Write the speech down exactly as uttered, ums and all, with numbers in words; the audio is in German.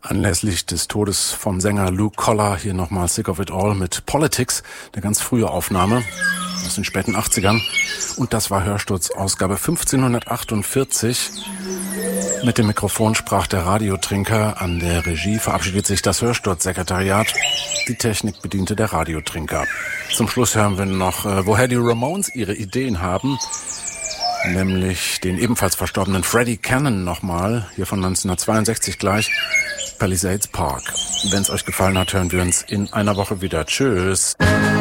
Anlässlich des Todes vom Sänger Luke Collar hier nochmal Sick of It All mit Politics, eine ganz frühe Aufnahme aus den späten achtzigern. Und das war Hörsturz Ausgabe fünfzehnhundertachtundvierzig. Mit dem Mikrofon sprach der Radiotrinker. An der Regie verabschiedet sich das Hörsturzsekretariat. Die Technik bediente der Radiotrinker. Zum Schluss hören wir noch, äh, woher die Ramones ihre Ideen haben. Nämlich den ebenfalls verstorbenen Freddie Cannon nochmal, hier von neunzehnhundertzweiundsechzig gleich, Palisades Park. Wenn es euch gefallen hat, hören wir uns in einer Woche wieder. Tschüss.